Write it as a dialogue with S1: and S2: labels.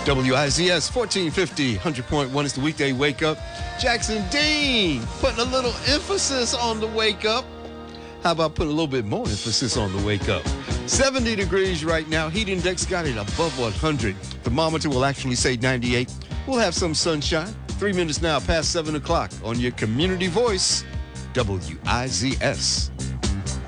S1: WIZS 1450, 100.1 is the weekday wake up. Jackson Dean putting a little emphasis on the wake up. How about putting a little bit more emphasis on the wake up? 70 degrees right now. Heat index got it above 100. Thermometer will actually say 98. We'll have some sunshine. 3 minutes now past 7 o'clock on your community voice, WIZS.